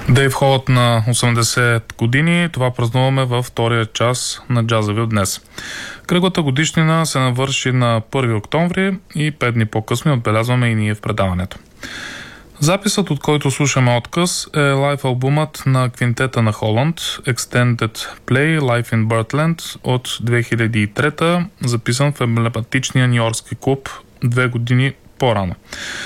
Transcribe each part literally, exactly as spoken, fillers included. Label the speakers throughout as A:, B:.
A: Дейв Холът на осемдесет години. Това празнуваме във втория час на Джазави от днес. Кръглата годишнина се навърши на първи октомври и пет дни по-късно отбелязваме и ние в предаването. Записът, от който слушаме откъс, е лайв албумът на квинтета на Холанд Extended Play Live in Birdland от две хиляди и трета, записан в емблематичния нюйоркски клуб две години по-рано.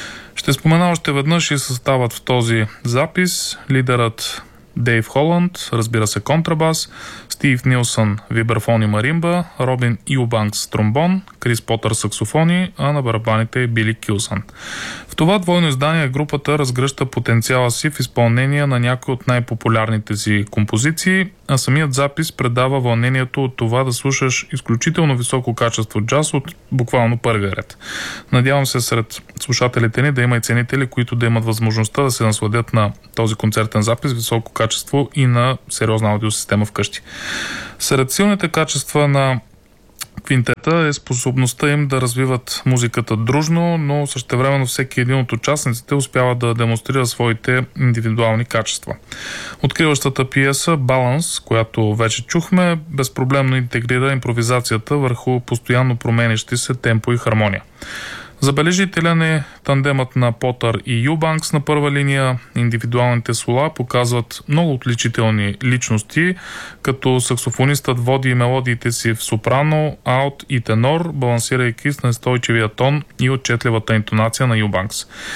A: Ще спомена още веднъж и съставът в този запис: лидерът Дейв Холанд, разбира се контрабас, Стив Нилсън вибрафон и маримба, Робин Юбанкс тромбон, Крис Потър саксофони, а на барабаните е Били Кюлсън. В това двойно издание групата разгръща потенциала си в изпълнение на някои от най-популярните си композиции, а самият запис предава вълнението от това да слушаш изключително високо качество джаз от буквално първия ред. Надявам се сред слушателите ни да има и ценители, които да имат възможността да се насладят на този концертен запис, високо качество и на сериозна аудиосистема вкъщи. Сред силните качества на квинтета е способността им да развиват музиката дружно, но същевременно всеки един от участниците успява да демонстрира своите индивидуални качества. Откриващата пиеса Баланс, която вече чухме, безпроблемно интегрира импровизацията върху постоянно променящи се темпо и хармония. Забележителен е тандемът на Потър и Юбанкс на първа линия. Индивидуалните сола показват много отличителни личности, като саксофонистът води мелодиите си в сопрано, аут и тенор, балансирайки с настойчивия тон и отчетливата интонация на Юбанкс.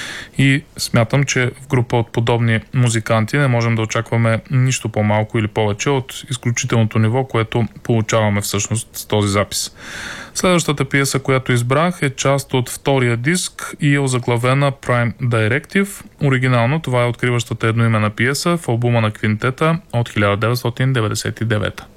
A: И смятам, че в група от подобни музиканти не можем да очакваме нищо по-малко или повече от изключителното ниво, което получаваме всъщност с този запис. Следващата пиеса, която избрах, е част от втория диск и е озаглавена Prime Directive. Оригинално това е откриващата едноименна пиеса в албума на квинтета от хиляда деветстотин деветдесет и девета.